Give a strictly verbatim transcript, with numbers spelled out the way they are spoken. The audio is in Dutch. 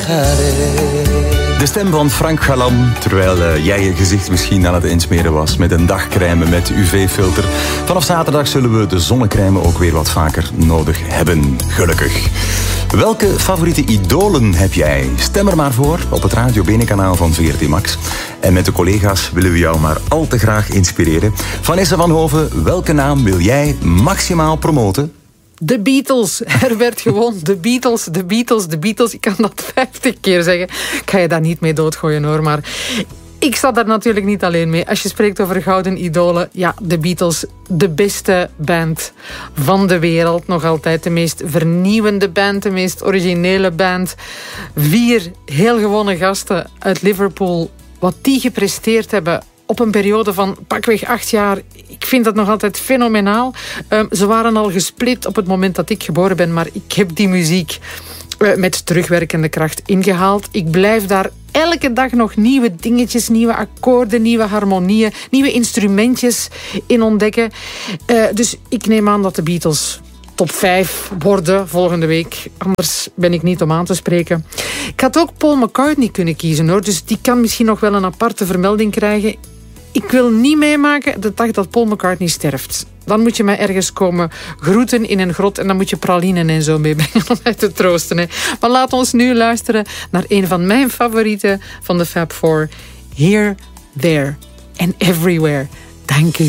De stem van Frank Galan, terwijl uh, jij je gezicht misschien aan het insmeren was met een dagcrème met U V-filter. Vanaf zaterdag zullen we de zonnecrème ook weer wat vaker nodig hebben, gelukkig. Welke favoriete idolen heb jij? Stem er maar voor op het Radio Bene-kanaal van V R T Max. En met de collega's willen we jou maar al te graag inspireren. Vanessa van Hoven, welke naam wil jij maximaal promoten? De Beatles. Er werd gewoon de Beatles, de Beatles, de Beatles. Ik kan dat vijftig keer zeggen. Ik ga je daar niet mee doodgooien hoor, maar ik sta daar natuurlijk niet alleen mee. Als je spreekt over gouden idolen, ja, de Beatles, de beste band van de wereld. Nog altijd de meest vernieuwende band, de meest originele band. Vier heel gewone gasten uit Liverpool. Wat die gepresteerd hebben op een periode van pakweg acht jaar. Ik vind dat nog altijd fenomenaal. Um, ze waren al gesplit op het moment dat ik geboren ben, maar ik heb die muziek uh, met terugwerkende kracht ingehaald. Ik blijf daar elke dag nog nieuwe dingetjes, nieuwe akkoorden, nieuwe harmonieën, nieuwe instrumentjes in ontdekken. Uh, dus ik neem aan dat de Beatles top vijf worden volgende week. Anders ben ik niet om aan te spreken. Ik had ook Paul McCartney kunnen kiezen hoor. Dus die kan misschien nog wel een aparte vermelding krijgen. Ik wil niet meemaken de dag dat Paul McCartney sterft. Dan moet je mij ergens komen groeten in een grot en dan moet je pralinen en zo meebrengen om mij te troosten. Hè. Maar laat ons nu luisteren naar een van mijn favorieten van de Fab Four. Here, There and Everywhere. Dank u.